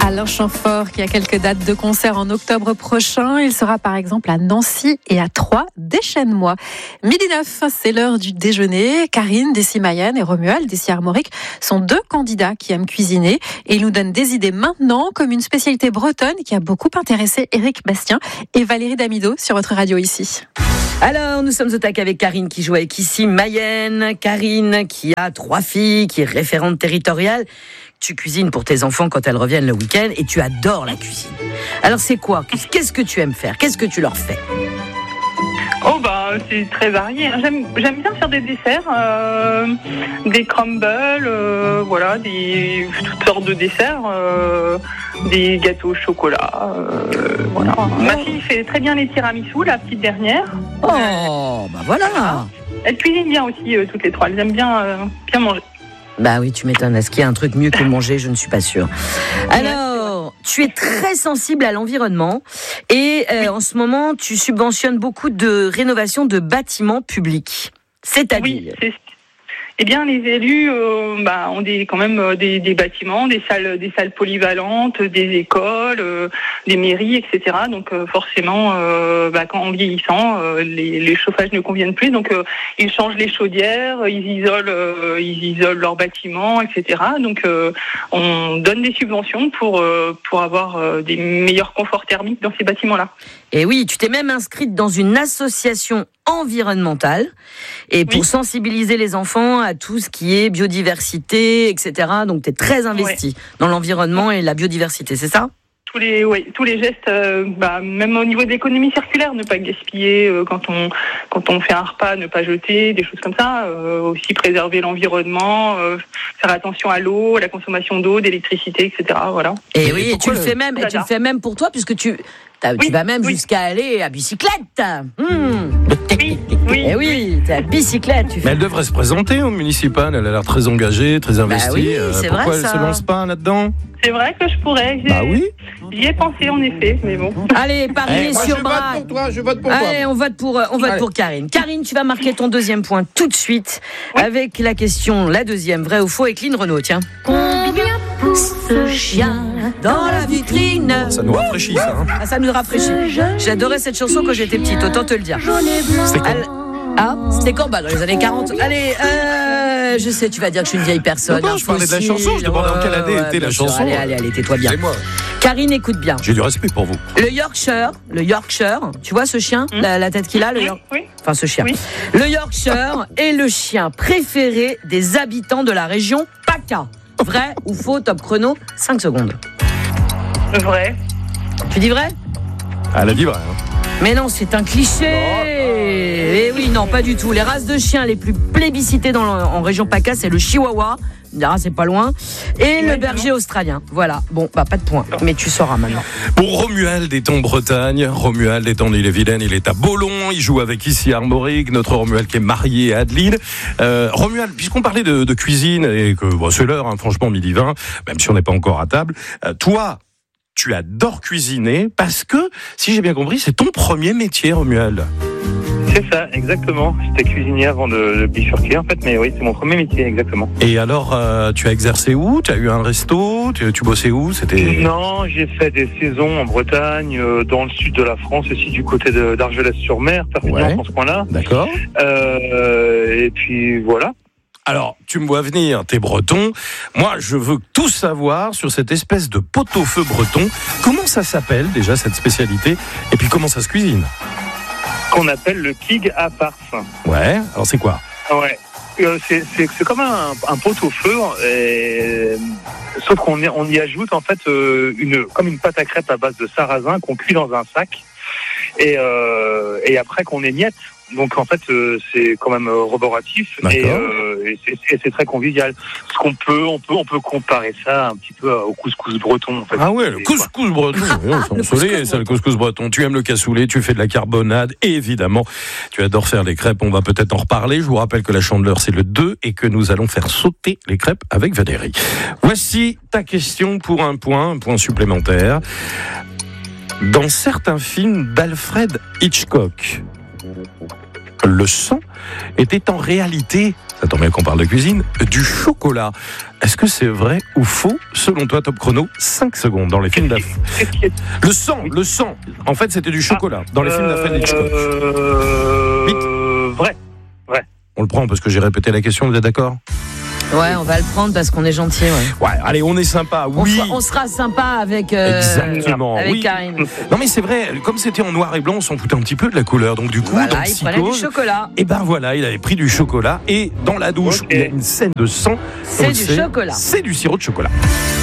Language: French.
Alain Chamfort qui a quelques dates de concert en octobre prochain. Il sera par exemple à Nancy et à Troyes. Déchaîne-moi. 12h09, c'est l'heure du déjeuner. Karine Dessy-Mayenne et Romuald Dessy-Armorique sont deux candidats qui aiment cuisiner et ils nous donnent des idées maintenant comme une spécialité bretonne qui a beaucoup intéressé Éric Bastien et Valérie Damido sur votre radio ici. Alors, nous sommes au tac avec Karine qui joue avec ici Mayenne. Karine qui a 3 filles, qui est référente territoriale. Tu cuisines pour tes enfants quand elles reviennent le week-end et tu adores la cuisine. Alors c'est quoi ? Qu'est-ce que tu aimes faire ? Qu'est-ce que tu leur fais ? Oh bah c'est très varié. J'aime bien faire des desserts, des crumbles, voilà, toutes sortes de desserts, des gâteaux au chocolat, voilà. Ma fille fait très bien les tiramisu, la petite dernière. Oh bah voilà. Elle cuisine bien aussi toutes les trois. Elles aiment bien manger. Bah oui, tu m'étonnes. Est-ce qu'il y a un truc mieux que manger ? Je ne suis pas sûre. Alors, tu es très sensible à l'environnement et en ce moment, tu subventionnes beaucoup de rénovations de bâtiments publics. C'est-à-dire ? Oui, eh bien, les élus ont quand même des bâtiments, des salles polyvalentes, des écoles, des mairies, etc. Donc forcément, en vieillissant, les chauffages ne conviennent plus. Donc ils changent les chaudières, ils isolent leurs bâtiments, etc. Donc on donne des subventions pour avoir des meilleurs conforts thermiques dans ces bâtiments-là. Et oui, tu t'es même inscrite dans une association environnementale et pour sensibiliser les enfants à tout ce qui est biodiversité, etc. Donc, tu es très investie dans l'environnement et la biodiversité, c'est ça ? Tous les gestes, même au niveau de l'économie circulaire, ne pas gaspiller quand on fait un repas, ne pas jeter, des choses comme ça. Aussi préserver l'environnement, faire attention à l'eau, à la consommation d'eau, d'électricité, etc. Voilà. Et oui, tu le fais même pour toi, puisque tu vas même jusqu'à aller à bicyclette. Oui. Et oui, t'es à bicyclette. Mais elle devrait se présenter au municipal. Elle a l'air très engagée, très investie. Bah oui, c'est pourquoi vrai, elle ça. se lance pas là-dedans ? C'est vrai que je pourrais. Oui. J'y ai pensé en effet, mais bon. Allez, Paris-sur-Bras. Je vote pour toi. Allez, on vote pour Karine. Karine, tu vas marquer ton deuxième point tout de suite avec la question, la deuxième, vrai ou faux, avec Lynn Renaud. Tiens. Combien pousse ce chien dans la vitrine ? Ça nous rafraîchit, ça. Hein. Ça nous rafraîchit. J'adorais cette chanson quand j'étais petite, autant te le dire. C'était quand ? C'était quand ? Dans les années 40. Allez, je sais, tu vas dire que je suis une vieille personne. Non, je parlais de la chanson, je demandais en quelle année était la chanson. Allez, tais-toi bien. C'est moi. Karine, écoute bien. J'ai du respect pour vous. Le Yorkshire, tu vois ce chien, la tête qu'il a, Enfin, ce chien. Oui. Le Yorkshire est le chien préféré des habitants de la région PACA. Vrai ou faux, top chrono, 5 secondes. Vrai. Tu dis vrai ? Elle a dit vrai. Hein. Mais non, c'est un cliché. Et oui, non, pas du tout. Les races de chiens les plus plébiscitées en région PACA, c'est le Chihuahua. C'est pas loin. Et le berger australien. Voilà. Bon, pas de point. Mais tu sauras maintenant. Pour Romuald est en Bretagne. Romuald est en Ille-et-Vilaine. Il est à Bollon. Il joue avec ici Armorique. Notre Romuald qui est marié à Adeline. Romuald, puisqu'on parlait de cuisine et que c'est l'heure, hein, franchement, 12h20, même si on n'est pas encore à table. Toi, tu adores cuisiner parce que, si j'ai bien compris, c'est ton premier métier, Romuald. C'est ça, exactement. J'étais cuisinier avant de bifurquer, en fait, mais oui, c'est mon premier métier, exactement. Et alors, tu as exercé où ? Tu as eu un resto ? Tu bossais où ? Non, j'ai fait des saisons en Bretagne, dans le sud de la France, aussi du côté d'Argelès-sur-Mer, Perpignan, dans ce coin-là. D'accord. Et puis, voilà. Alors, tu me vois venir, t'es breton. Moi, je veux tout savoir sur cette espèce de pot-au-feu breton. Comment ça s'appelle, déjà, cette spécialité ? Et puis, comment ça se cuisine ? Qu'on appelle le pig à farce. Ouais, alors c'est quoi ? Ouais, c'est comme un pot-au-feu, sauf qu'on y ajoute en fait comme une pâte à crêpes à base de sarrasin qu'on cuit dans un sac et après qu'on émiette. Donc en fait c'est quand même roboratif et c'est très convivial. On peut comparer ça un petit peu au couscous breton. En fait. Ah ouais, le couscous breton. C'est le couscous breton. Tu aimes le cassoulet, tu fais de la carbonade et évidemment tu adores faire les crêpes. On va peut-être en reparler. Je vous rappelle que la chandeleur c'est le 2 et que nous allons faire sauter les crêpes avec Valérie. Voici ta question pour un point supplémentaire. Dans certains films d'Alfred Hitchcock, le sang était en réalité ça tombe bien qu'on parle de cuisine, du chocolat. Est-ce que c'est vrai ou faux, selon toi, top chrono, 5 secondes dans les films d'Alfred Le sang. En fait, c'était du chocolat dans les films d'Alfred Hitchcock. Vrai. On le prend parce que j'ai répété la question, vous êtes d'accord ? Ouais, on va le prendre parce qu'on est gentil. Ouais, allez, on est sympa, oui. On sera sympa avec, Exactement, avec oui. Karine. Non mais c'est vrai, comme c'était en noir et blanc, on s'en foutait un petit peu de la couleur. Donc du coup, Voilà, dans il prenait du chocolat. Et ben voilà, il avait pris du chocolat. Et dans la douche, il y a une scène de sang. C'est du chocolat. C'est du sirop de chocolat.